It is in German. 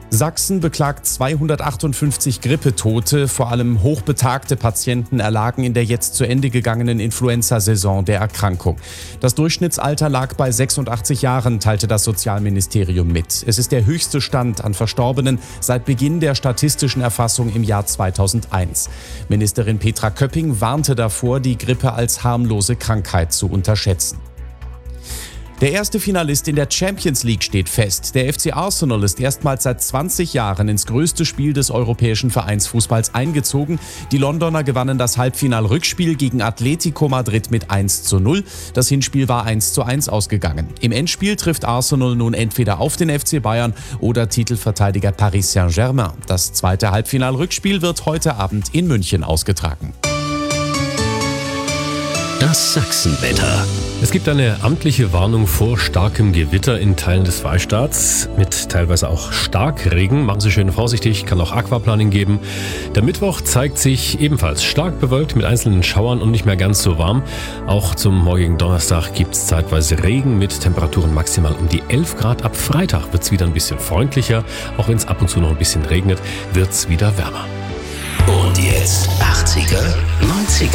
Sachsen beklagt 258 Grippetote. Vor allem hochbetagte Patienten erlagen in der jetzt zu Ende gegangenen Influenza-Saison der Erkrankung. Das Durchschnittsalter lag bei 86 Jahren, teilte das Sozialministerium mit. Es ist der höchste Stand an Verstorbenen seit Beginn der statistischen Erfassung im Jahr 2001. Ministerin Petra Köpping warnte davor, die Grippe als harmlose Krankheit zu unterschätzen. Der erste Finalist in der Champions League steht fest. Der FC Arsenal ist erstmals seit 20 Jahren ins größte Spiel des europäischen Vereinsfußballs eingezogen. Die Londoner gewannen das Halbfinal-Rückspiel gegen Atletico Madrid mit 1:0. Das Hinspiel war 1:1 ausgegangen. Im Endspiel trifft Arsenal nun entweder auf den FC Bayern oder Titelverteidiger Paris Saint-Germain. Das zweite Halbfinal-Rückspiel wird heute Abend in München ausgetragen. Das Sachsenwetter. Es gibt eine amtliche Warnung vor starkem Gewitter in Teilen des Freistaats mit teilweise auch Starkregen. Machen Sie schön vorsichtig, kann auch Aquaplaning geben. Der Mittwoch zeigt sich ebenfalls stark bewölkt mit einzelnen Schauern und nicht mehr ganz so warm. Auch zum morgigen Donnerstag gibt es zeitweise Regen mit Temperaturen maximal um die 11 Grad. Ab Freitag wird es wieder ein bisschen freundlicher. Auch wenn es ab und zu noch ein bisschen regnet, wird es wieder wärmer. Und jetzt 80er, 90er.